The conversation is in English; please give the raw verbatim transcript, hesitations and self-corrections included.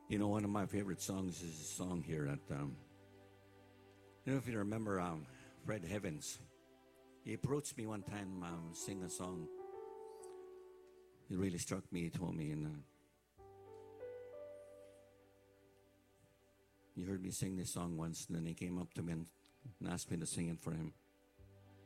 You know, one of my favorite songs is a song here that, um, you know, if you remember um, Fred Heavens, he approached me one time, um, sing a song. It really struck me. He told me, and uh, he heard me sing this song once, and then he came up to me and, and asked me to sing it for him.